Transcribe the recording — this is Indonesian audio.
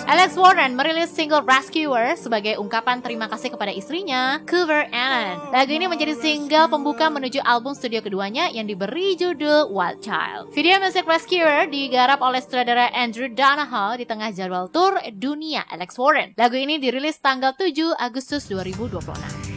Alex Warren merilis single Rescuer sebagai ungkapan terima kasih kepada istrinya, Cover Ann. Lagu ini menjadi single pembuka menuju album studio keduanya yang diberi judul Wild Child. Video musik Rescuer digarap oleh sutradara Andrew Donahoe di tengah jadwal tur dunia Alex Warren. Lagu ini dirilis tanggal 7 Agustus 2026.